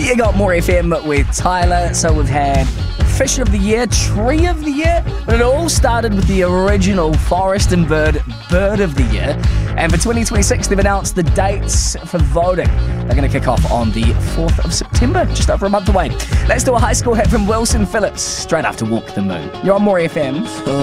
You got More FM with Tyler. So we've had Fish of the Year, Tree of the Year, but it all started with the original Forest and Bird of the Year. And for 2026, they've announced the dates for voting. They're going to kick off on the 4th of September, just over a month away. Let's do a high school hit from Wilson Phillips, straight after Walk the Moon. You're on More FM.